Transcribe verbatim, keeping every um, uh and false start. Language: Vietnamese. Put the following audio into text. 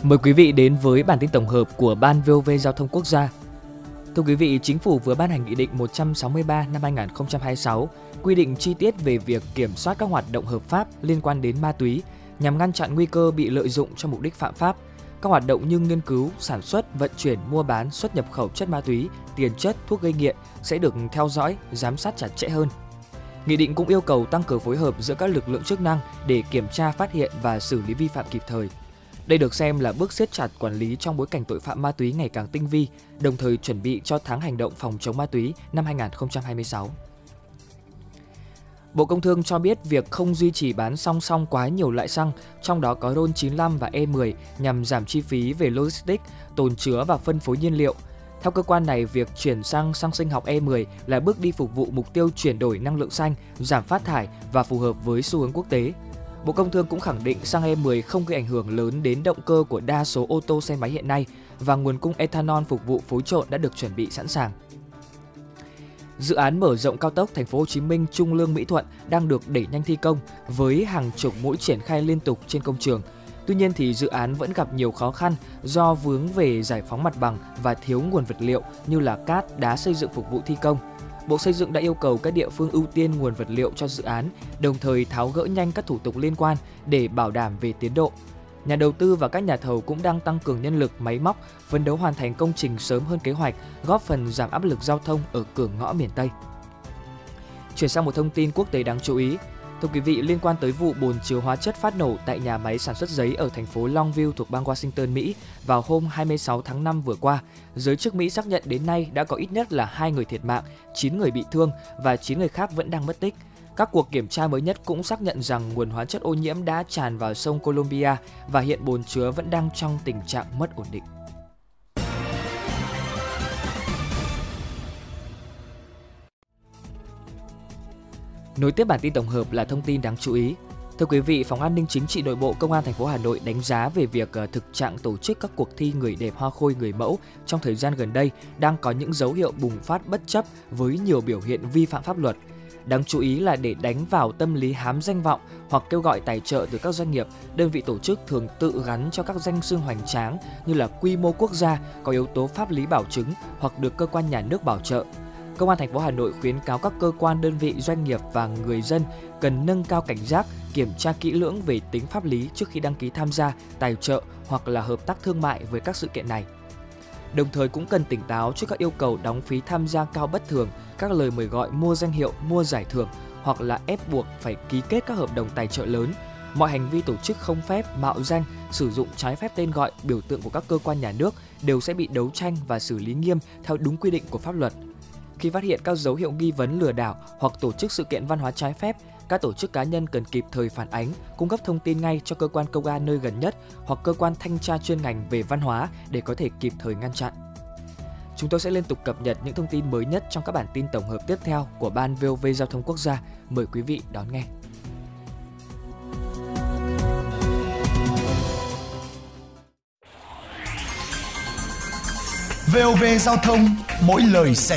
Mời quý vị đến với bản tin tổng hợp của Ban vê o vê Giao thông Quốc gia. Thưa quý vị, Chính phủ vừa ban hành Nghị định một trăm sáu mươi ba năm hai nghìn không trăm hai mươi sáu quy định chi tiết về việc kiểm soát các hoạt động hợp pháp liên quan đến ma túy nhằm ngăn chặn nguy cơ bị lợi dụng cho mục đích phạm pháp. Các hoạt động như nghiên cứu, sản xuất, vận chuyển, mua bán, xuất nhập khẩu chất ma túy, tiền chất, thuốc gây nghiện sẽ được theo dõi, giám sát chặt chẽ hơn. Nghị định cũng yêu cầu tăng cường phối hợp giữa các lực lượng chức năng để kiểm tra, phát hiện và xử lý vi phạm kịp thời. Đây được xem là bước siết chặt quản lý trong bối cảnh tội phạm ma túy ngày càng tinh vi, đồng thời chuẩn bị cho tháng hành động phòng chống ma túy năm hai nghìn không trăm hai mươi sáu. Bộ Công Thương cho biết việc không duy trì bán song song quá nhiều loại xăng, trong đó có RON chín mươi lăm và E mười nhằm giảm chi phí về logistics, tồn chứa và phân phối nhiên liệu. Theo cơ quan này, việc chuyển sang xăng sinh học E mười là bước đi phục vụ mục tiêu chuyển đổi năng lượng xanh, giảm phát thải và phù hợp với xu hướng quốc tế. Bộ Công Thương cũng khẳng định xăng E mười không gây ảnh hưởng lớn đến động cơ của đa số ô tô xe máy hiện nay và nguồn cung ethanol phục vụ phối trộn đã được chuẩn bị sẵn sàng. Dự án mở rộng cao tốc Thành phố Hồ Chí Minh Trung Lương Mỹ Thuận đang được đẩy nhanh thi công với hàng chục mũi triển khai liên tục trên công trường. Tuy nhiên thì dự án vẫn gặp nhiều khó khăn do vướng về giải phóng mặt bằng và thiếu nguồn vật liệu như là cát, đá xây dựng phục vụ thi công. Bộ Xây dựng đã yêu cầu các địa phương ưu tiên nguồn vật liệu cho dự án, đồng thời tháo gỡ nhanh các thủ tục liên quan để bảo đảm về tiến độ. Nhà đầu tư và các nhà thầu cũng đang tăng cường nhân lực, máy móc, phấn đấu hoàn thành công trình sớm hơn kế hoạch, góp phần giảm áp lực giao thông ở cửa ngõ miền Tây. Chuyển sang một thông tin quốc tế đáng chú ý. Thưa quý vị, liên quan tới vụ bồn chứa hóa chất phát nổ tại nhà máy sản xuất giấy ở thành phố Longview thuộc bang Washington, Mỹ vào hôm hai mươi sáu tháng năm vừa qua, giới chức Mỹ xác nhận đến nay đã có ít nhất là hai người thiệt mạng, chín người bị thương và chín người khác vẫn đang mất tích. Các cuộc kiểm tra mới nhất cũng xác nhận rằng nguồn hóa chất ô nhiễm đã tràn vào sông Columbia và hiện bồn chứa vẫn đang trong tình trạng mất ổn định. Nối tiếp bản tin tổng hợp là thông tin đáng chú ý. Thưa quý vị, Phòng An ninh Chính trị Nội bộ Công an thành phố Hà Nội đánh giá về việc thực trạng tổ chức các cuộc thi người đẹp hoa khôi người mẫu trong thời gian gần đây đang có những dấu hiệu bùng phát bất chấp với nhiều biểu hiện vi phạm pháp luật. Đáng chú ý là để đánh vào tâm lý hám danh vọng hoặc kêu gọi tài trợ từ các doanh nghiệp, đơn vị tổ chức thường tự gắn cho các danh xưng hoành tráng như là quy mô quốc gia, có yếu tố pháp lý bảo chứng hoặc được cơ quan nhà nước bảo trợ. Công an thành phố Hà Nội khuyến cáo các cơ quan, đơn vị, doanh nghiệp và người dân cần nâng cao cảnh giác, kiểm tra kỹ lưỡng về tính pháp lý trước khi đăng ký tham gia, tài trợ hoặc là hợp tác thương mại với các sự kiện này. Đồng thời cũng cần tỉnh táo trước các yêu cầu đóng phí tham gia cao bất thường, các lời mời gọi mua danh hiệu, mua giải thưởng hoặc là ép buộc phải ký kết các hợp đồng tài trợ lớn. Mọi hành vi tổ chức không phép, mạo danh, sử dụng trái phép tên gọi, biểu tượng của các cơ quan nhà nước đều sẽ bị đấu tranh và xử lý nghiêm theo đúng quy định của pháp luật. Khi phát hiện các dấu hiệu nghi vấn lừa đảo hoặc tổ chức sự kiện văn hóa trái phép, các tổ chức cá nhân cần kịp thời phản ánh, cung cấp thông tin ngay cho cơ quan công an nơi gần nhất hoặc cơ quan thanh tra chuyên ngành về văn hóa để có thể kịp thời ngăn chặn. Chúng tôi sẽ liên tục cập nhật những thông tin mới nhất trong các bản tin tổng hợp tiếp theo của Ban vê o vê Giao thông Quốc gia. Mời quý vị đón nghe. vê o vê Giao thông, mỗi lời xảy